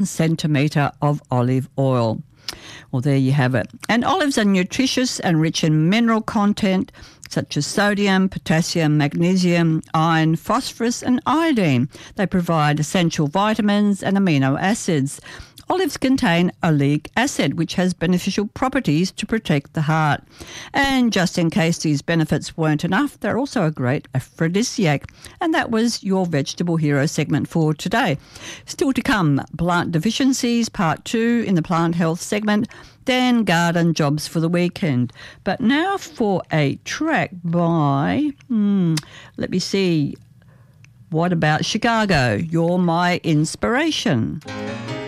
centimetre of olive oil. Well, there you have it. And olives are nutritious and rich in mineral content such as sodium, potassium, magnesium, iron, phosphorus and iodine. They provide essential vitamins and amino acids. Olives contain oleic acid, which has beneficial properties to protect the heart. And just in case these benefits weren't enough, they're also a great aphrodisiac. And that was your Vegetable Hero segment for today. Still to come, plant deficiencies, part 2 in the plant health segment, then garden jobs for the weekend. But now for a track by, let me see, what about Chicago? You're my inspiration.